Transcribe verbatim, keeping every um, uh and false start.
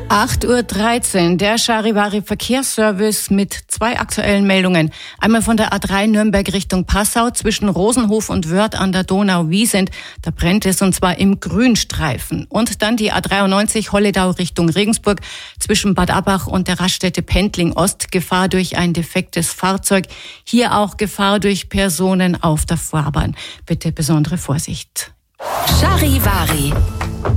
acht Uhr dreizehn, der Charivari-Verkehrsservice mit zwei aktuellen Meldungen. Einmal von der A drei Nürnberg Richtung Passau zwischen Rosenhof und Wörth an der Donau-Wiesent. Da brennt es, und zwar im Grünstreifen. Und dann die A dreiundneunzig Holledau Richtung Regensburg zwischen Bad Abbach und der Raststätte Pendling Ost. Gefahr durch ein defektes Fahrzeug. Hier auch Gefahr durch Personen auf der Fahrbahn. Bitte besondere Vorsicht. Charivari.